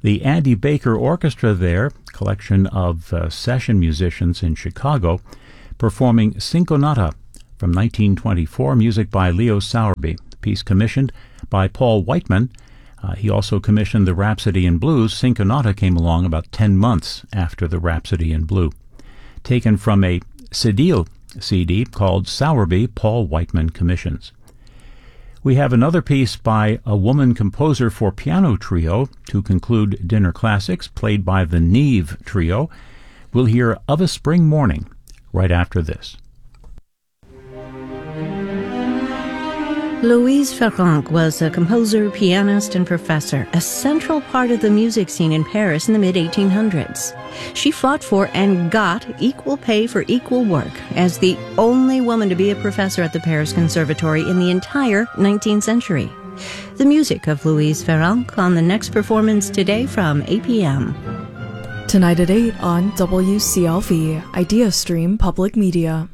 The Andy Baker Orchestra there, collection of session musicians in Chicago, performing Cinconata from 1924, music by Leo Sowerby, the piece commissioned by Paul Whiteman. He also commissioned the Rhapsody in Blues. Cinconata came along about 10 months after the Rhapsody in Blue. Taken from a Cedille CD called Sowerby, Paul Whiteman Commissions. We have another piece by a woman composer for piano trio to conclude Dinner Classics, played by the Neve Trio. We'll hear Of a Spring Morning right after this. Louise Farrenc was a composer, pianist, and professor, a central part of the music scene in Paris in the mid-1800s. She fought for and got equal pay for equal work as the only woman to be a professor at the Paris Conservatory in the entire 19th century. The music of Louise Farrenc on the next performance today from 8 p.m. Tonight at 8 on WCLV, IdeaStream Public Media.